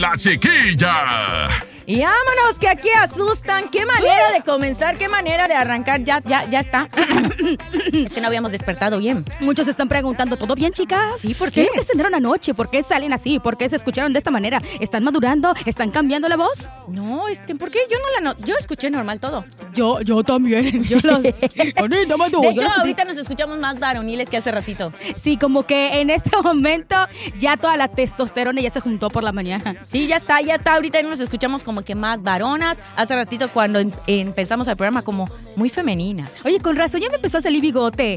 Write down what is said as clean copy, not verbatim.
La Chiquilla. Y vámonos, que aquí asustan. Qué manera de comenzar, qué manera de arrancar. Ya está. Es que no habíamos despertado bien. Muchos están preguntando, ¿todo bien, chicas? Sí, ¿por qué? ¿Qué descendieron anoche? ¿Por qué salen así? ¿Por qué se escucharon de esta manera? ¿Están madurando? ¿Están cambiando la voz? No, ¿por qué? Yo no yo escuché normal todo. Yo también. Yo los... De hecho, ahorita nos escuchamos más varoniles que hace ratito. Sí, como que en este momento ya toda la testosterona ya se juntó por la mañana. Sí, ya está. Ahorita nos escuchamos como que más varonas. Hace ratito cuando empezamos el programa como muy femeninas. Oye, con razón ya me empezó a salir bigote.